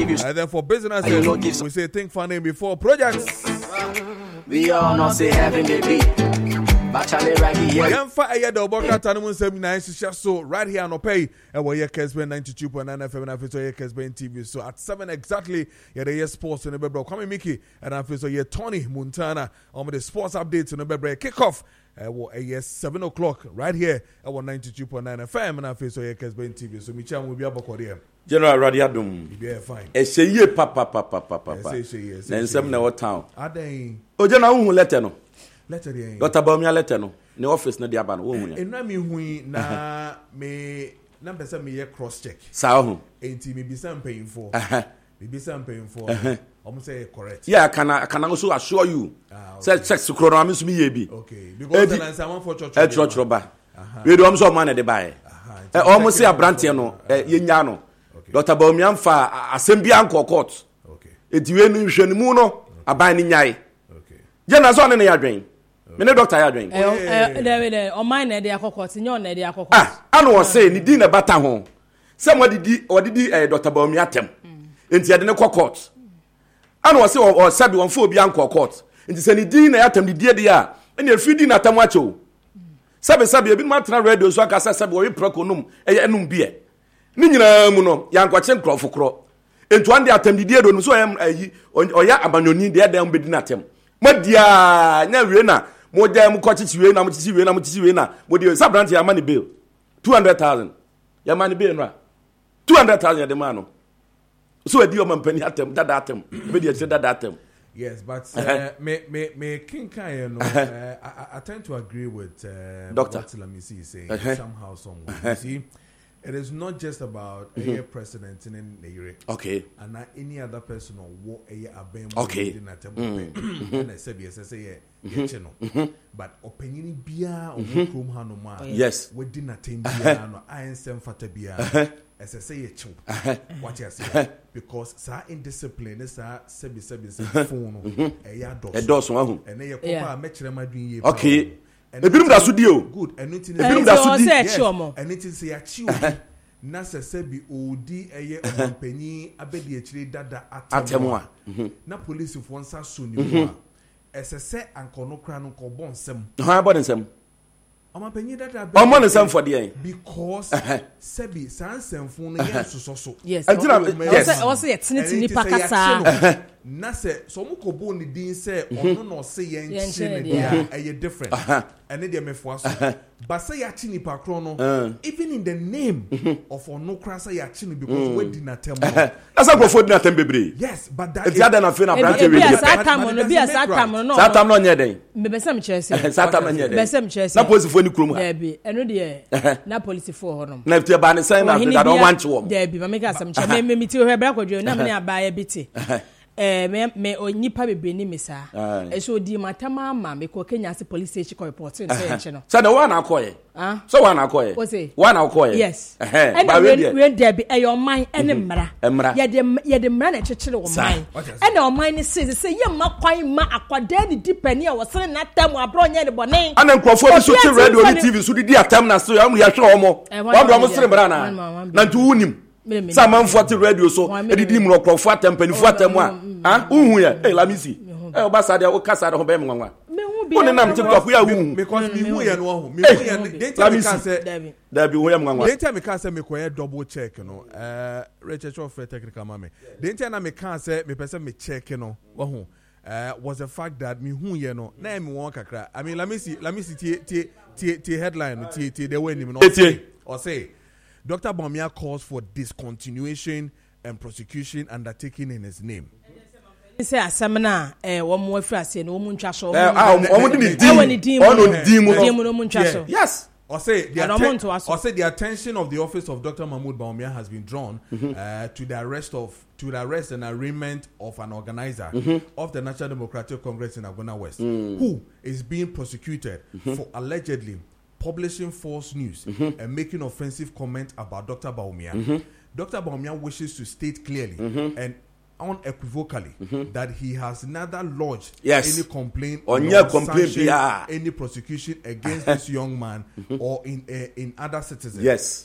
give you. And then for businesses, we say think funding before projects. We all know say heaven they be. Bachale raggy here. Yamfa aya the Oboka Tanamun 79 so right here on pay and we Kesben 92.9 FM and I feel so Kesben TV. So at 7 exactly, yeah, the sports in the Bebro. Come Mickey and I feel so Tony Montana on the sports updates in the Bebro kickoff. 7 o'clock right here at 92.9 FM and I feel so Kesben TV. So Michan will be up here. General Radiadum. Yeah, fine. Say ye papa. Then some never town. Are they? Oh, General letter no. Letter there. Got about me a letter no. The office no diaban woman. And Rami hui na me number some me cross check. Sao. Ain't me be some paying for. Be some paying for. Almost say correct. Yeah, I can also assure you. Say check to chronometer me ye be. Okay. Because then someone for church. Church roba. We do some money they buy. Almost say a brantiano. Ye nyano. Dr. Baumian fa asembia nko court. Okay. Etiwe ni hwenu mu no aban ni nyai. Okay. Je na so ne ya dwen. Me ne doctor ya dwen. David o mine na dey akokot, nyo na dey akokot. Anu o say ni di na bata ho. Say mo odidi Dr. Baumian atem. Enti ya de ne court. Anu o say o sabi won fa obi anko court. Enti say ni di na ya atem di de a, eni afidi na atem acho. Sabi ebi ma tra radio so aka sabi o prokonum enum bie. Ni nyina mu no yankwache nkrofo kro entu ande atamdidie do no so oya abanyoni de dem bedi na tem madia nya wie na mo dem ko chichiwe na mo chichiwe na mo de sabrant ya money bill 200,000 ya money bill no 200,000 ya de ma no so edi o mampani atem dada atem be de che dada atem. Yes, but me King Kai, I tend to agree with Doctor Lamisi saying somehow, somewhere. You see, it is not just about a president in the area. Okay. And not any other person or what a bam. Okay. And I said, yes, I say, but opinion bia or Chrome Hanoma. Yes. We did not take bia, I am some fatabia. As I say, what you say, because sa indiscipline is a sebi phone, a dos one, and they are matching my dream. Okay. Ebirum da sudio. Good. And it is ebirum da sudi. And it is a chiu. Nasa sebi odi eye ompani abedi echire dada atemwa. Na police for one sa suni mo. Esese ankono kra no ko bon nsem. Ha bon nsem. Omapanyi dada be. Omon nsem for there. Because sebi san nsemfo no ye sososo. Yes. Yes. Also ye tiniti ni pakasa. Na se so mo ko bo ni din se ono no se ye nchi ne dia different. And they me for so. But say ya chi nipa kro no even in the name of ono kra say ya chi because we di na tem. That's a go for di na tem bebre. Yes, but that is that na fe na branch we. Satam no. Satam no nye den. Me besam chese. Satam nye den. Besam chese. Na police for ni krom ha. Debi. Eno de na police for honom. Na fie ba ne sign na that don't want to. Debi, ma me ka sam che me miti o hebra kwadwo na me abaya biti. Me onipa bebe ni misa so di matama ma me ko Kenya se police station ko report say enche no so na one akoye so one akoye one akoye yes ba we there be your mind ene mra ye de mra na chechire wo mind ene o mind say ye ma kwan ma akwada ni dipani a wo sere na tam abro nya ne bone ana nkrofo bi so ti radio ni TV so di atam na so am ya hwe omo wa bro mo sere mra na ntu wunim Saman forty radio so edidi mu okrofo atempani fu atemu a uhu ya lamisi obasa de o kasa de ho be mwanwa me nam tiktok ya uhu because me hu ya no ho me hu ya dey tell me can say Dabi hu ya mwanwa dey tell me can say me ko double check no Richard of technical mame dey tell na me can say me person me check no wo hu was the fact that me hu ya no na me won kakra I mean let me see t headline t the way him no or say Dr. Bawumia calls for discontinuation and prosecution undertaken in his name. Say asamna wo mo afrase no mo ntwa so yes or say the attention of the office of Dr. Mahmoud Bawumia has been drawn to the arrest and arraignment of an organizer of the National Democratic Congress in Agona West who is being prosecuted for allegedly publishing false news and making offensive comments about Dr. Bawumia. Dr. Bawumia wishes to state clearly and unequivocally that he has neither lodged any complaint or sanctioned any prosecution against this young man or in other citizens. Yes.